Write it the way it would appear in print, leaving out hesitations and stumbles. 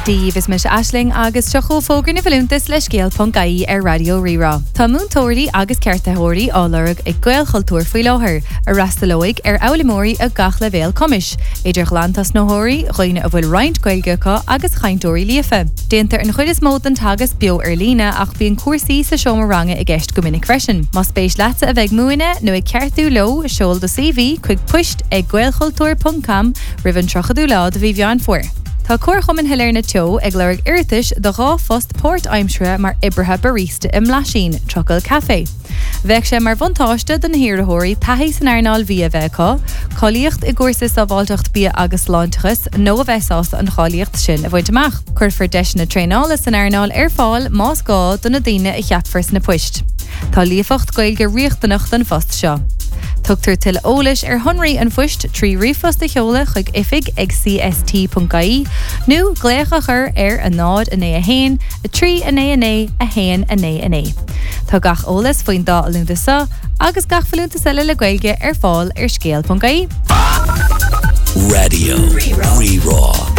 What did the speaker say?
Díomh is mis Aisling agus tuchó fógur na bhilúntas le scéal.caí ar Radio Rirá. Tá múntóirí agus ceartaitheoirí álarg ag Gael Chultúr faoi láthair ar rastalóig ar Aulamóirí a gach le bhéal cumis. Idir glantas nóthirí, roiine a bhfuil roinnt Gaelgeacha agus chaintóirí líofa. Déantar an chuid is mód an tagas bio ar lína ach bíon cuasaí sa seomar i gceist go minic freisin. Má spéis leata a bheith múine nó ag ceartú lo seol do CV chuig puist ag gaelchultúr.com rivan trochadú lád a bhí bheán fuair. Tá cuarchumin hilir na teo ag leirg irtis do rá fost Port Aimsre mar ibrithe barista im Mlaisín, Trocail Café. Bheith sé mar bhantáiste den hiarthóirí taithí san airnáil bhí a bheitá, choíocht I gcuirsa sa bháilteacht bí agus láintachas nó a bheitás an cháíocht sin a bhaid amach. Cuirfar deis na tréála san airnáil ar fáil más gá don na daine I cheapfars na puist. Tá líofacht Gaeilge riochtanach den fost seo. Tugtar til ólis ar honraí an fuist trí rifos de cheola chuig ifig ag cst.caí nó glécha chur ar a nád a né a hain, a trí a né a hain a né a né. Tá gach ólas faoin dá a lúnta sa, agus gach falúnta sile le Gaeilge ar fáil ar scéal.caí. Radio Rirá.